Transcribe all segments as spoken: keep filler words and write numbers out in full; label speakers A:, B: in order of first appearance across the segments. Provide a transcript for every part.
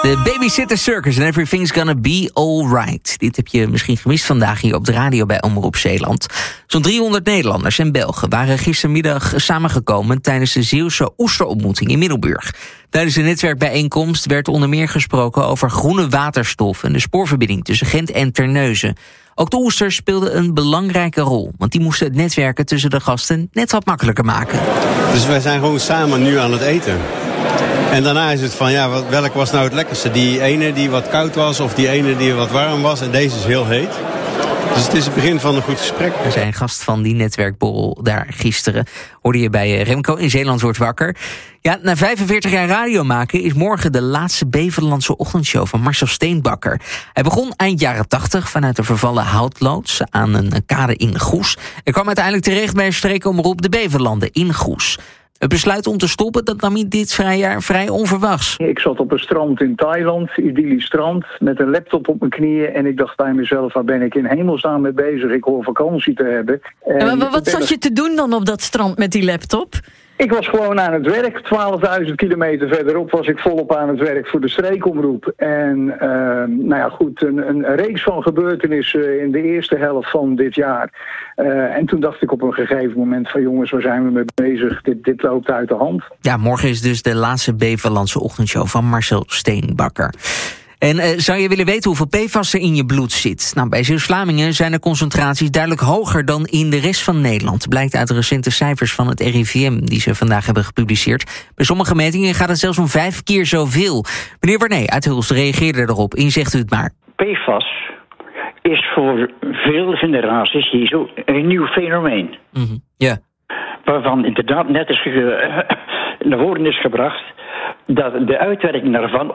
A: De Babysitter Circus and Everything's Gonna Be Alright. Dit heb je misschien gemist vandaag hier op de radio bij Omroep Zeeland. Zo'n driehonderd Nederlanders en Belgen waren gistermiddag samengekomen tijdens de Zeeuwse Oesterontmoeting in Middelburg. Tijdens de netwerkbijeenkomst werd onder meer gesproken over groene waterstof en de spoorverbinding tussen Gent en Terneuzen. Ook de oesters speelden een belangrijke rol, want die moesten het netwerken tussen de gasten net wat makkelijker maken.
B: Dus wij zijn gewoon samen nu aan het eten. En daarna is het van, ja, wat, welk was nou het lekkerste? Die ene die wat koud was of die ene die wat warm was en deze is heel heet. Dus het is het begin van een goed gesprek.
A: We zijn gast van die netwerkborrel daar gisteren. Hoorde je bij Remco in Zeeland wordt wakker. Ja, na vijfenveertig jaar radio maken is morgen de laatste Beverlandse ochtendshow van Marcel Steenbakker. Hij begon eind jaren tachtig vanuit de vervallen houtloods aan een kade in Goes. En kwam uiteindelijk terecht bij een streekomroep de Beverlanden in Goes. Het besluit om te stoppen, dat nam hij dit vrijjaar vrij onverwachts.
C: Ik zat op een strand in Thailand, idyllisch strand, met een laptop op mijn knieën. En ik dacht bij mezelf, waar ben ik in hemelsnaam mee bezig? Ik hoor vakantie te hebben.
D: En maar wat zat je te doen dan op dat strand met die laptop?
C: Ik was gewoon aan het werk. twaalfduizend kilometer verderop was ik volop aan het werk voor de streekomroep. En uh, nou ja, goed, een, een reeks van gebeurtenissen in de eerste helft van dit jaar. Uh, en toen dacht ik op een gegeven moment van jongens, waar zijn we mee bezig? Dit, dit loopt uit de hand.
A: Ja, morgen is dus de laatste Beverlandse ochtendshow van Marcel Steenbakker. En uh, zou je willen weten hoeveel P F A S er in je bloed zit? Nou, bij Zeeuws-Vlamingen zijn de concentraties duidelijk hoger dan in de rest van Nederland. Blijkt uit de recente cijfers van het R I V M die ze vandaag hebben gepubliceerd. Bij sommige metingen gaat het zelfs om vijf keer zoveel. Meneer Warné uit Hulst reageerde erop. In zegt u het maar.
E: P F A S is voor veel generaties hier zo een nieuw fenomeen.
A: Mm-hmm. Ja.
E: Waarvan inderdaad net is ge- naar voren is gebracht dat de uitwerking daarvan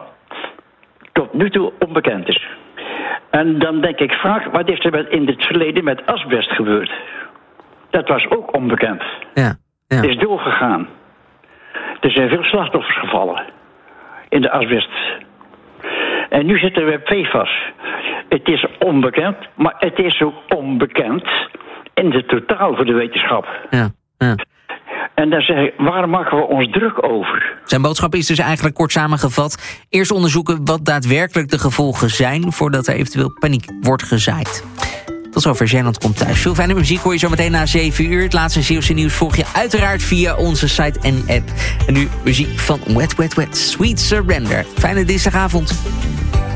E: tot nu toe onbekend is. En dan denk ik vaak, wat is er met in het verleden met asbest gebeurd? Dat was ook onbekend.
A: Ja, ja.
E: Het is doorgegaan. Er zijn veel slachtoffers gevallen in de asbest. En nu zitten we bij P F A S. Het is onbekend, maar het is ook onbekend in het totaal voor de wetenschap.
A: Ja, ja.
E: En dan zeg ik, waar maken we ons druk over?
A: Zijn boodschap is dus eigenlijk kort samengevat: eerst onderzoeken wat daadwerkelijk de gevolgen zijn voordat er eventueel paniek wordt gezaaid. Tot zover Zeeland komt thuis. Veel fijne muziek hoor je zo meteen na zeven uur. Het laatste Zeeuwse nieuws volg je uiteraard via onze site en app. En nu muziek van Wet Wet Wet, Sweet Surrender. Fijne dinsdagavond.